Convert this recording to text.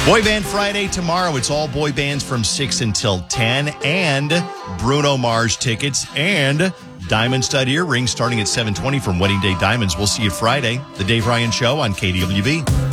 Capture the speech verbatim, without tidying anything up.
Boy Band Friday tomorrow. It's all boy bands from six until ten, and Bruno Mars tickets and diamond stud earrings starting at seven twenty from Wedding Day Diamonds. We'll see you Friday. The Dave Ryan Show on K D W B.